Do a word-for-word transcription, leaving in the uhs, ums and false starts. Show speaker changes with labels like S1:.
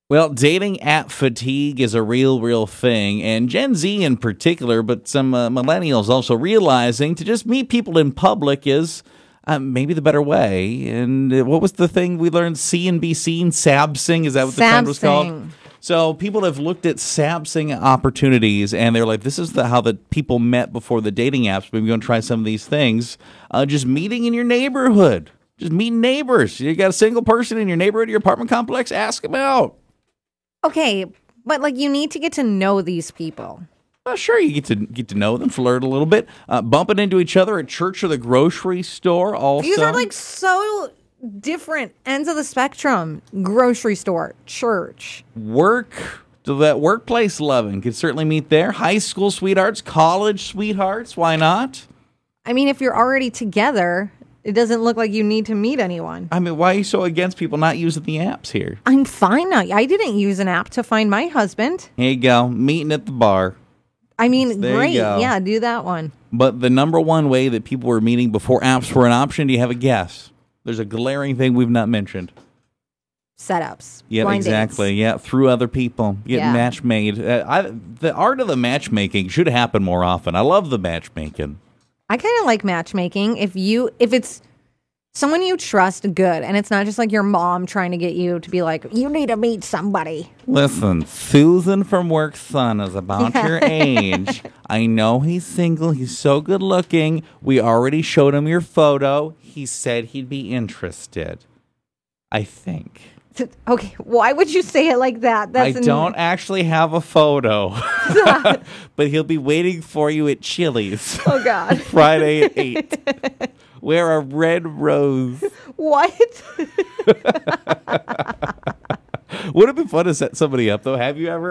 S1: Well, dating app fatigue is a real, real thing, and Gen Z in particular, but some uh, millennials also realizing to just meet people in public is uh, maybe the better way. And uh, what was the thing we learned? See and be seen, sabsing, is that what the trend was called?
S2: Sabsing.
S1: So people have looked at sabsing opportunities, and they're like, this is the, how the people met before the dating apps. Maybe we're going to try some of these things. Uh, just meeting in your neighborhood. Just meeting neighbors. You got a single person in your neighborhood, your apartment complex, ask them out.
S2: Okay, but like you need to get to know these people.
S1: Well, sure, you get to get to know them, flirt a little bit, uh, bumping into each other at church or the grocery store. Also,
S2: These are like so different ends of the spectrum. Grocery store, church,
S1: work. So that workplace loving could certainly meet there. High school sweethearts, college sweethearts. Why not?
S2: I mean, if you're already together, it doesn't look like you need to meet anyone.
S1: I mean, why are you so against people not using the apps here?
S2: I'm fine now. I didn't use an app to find my husband.
S1: Here you go, meeting at the bar.
S2: I mean,
S1: There you
S2: great.
S1: go.
S2: Yeah, do that one.
S1: But the number one way that people were meeting before apps were an option, do you have a guess? There's a glaring thing we've not mentioned.
S2: Setups.
S1: Yeah,
S2: blind
S1: exactly.
S2: dates.
S1: Yeah, through other people, getting
S2: Yeah.
S1: match made. Uh, I, the art of the matchmaking should happen more often. I love the matchmaking.
S2: I kind of like matchmaking. If you, if it's someone you trust, good, and it's not just like your mom trying to get you to be like, you need to meet somebody.
S1: Listen, Susan from Work's son is about
S2: Yeah.
S1: your age. I know he's single. He's so good looking. We already showed him your photo. He said he'd be interested. I think.
S2: Okay, why would you say it like that?
S1: I
S2: an-
S1: don't actually have a photo, but he'll be waiting for you at Chili's
S2: Oh God.
S1: Friday at eight. Wear a red rose.
S2: What?
S1: Would it be fun to set somebody up, though? Have you ever?